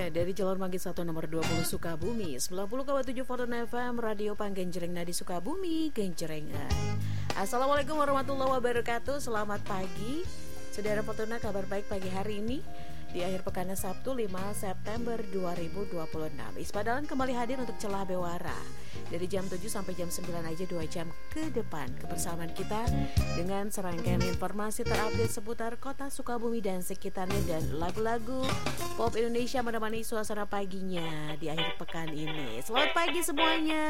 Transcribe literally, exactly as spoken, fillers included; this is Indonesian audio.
dari Jalur Manggis satu nomor dua puluh Sukabumi, sembilan puluh koma tujuh Fortuna F M, Radio Panggenjreng Nadi Sukabumi, Genjrengan. Assalamualaikum warahmatullahi wabarakatuh. Selamat pagi, saudara Fortuna. Kabar baik pagi hari ini di akhir pekan Sabtu lima September dua ribu dua puluh enam. Ispadalan kembali hadir untuk Celah Bewara dari jam tujuh sampai jam sembilan aja, dua jam ke depan kebersamaan kita dengan serangkaian informasi terupdate seputar kota Sukabumi dan sekitarnya, dan lagu-lagu pop Indonesia menemani suasana paginya di akhir pekan ini. Selamat pagi semuanya.